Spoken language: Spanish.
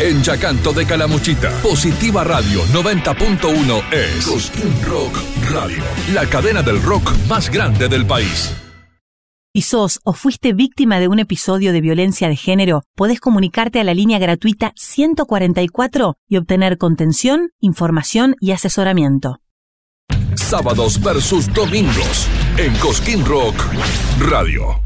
En Yacanto de Calamuchita, Positiva Radio 90.1 es Cosquín Rock Radio, la cadena del rock más grande del país. Si sos o fuiste víctima de un episodio de violencia de género, podés comunicarte a la línea gratuita 144 y obtener contención, información y asesoramiento. Sábados versus domingos en Cosquín Rock Radio.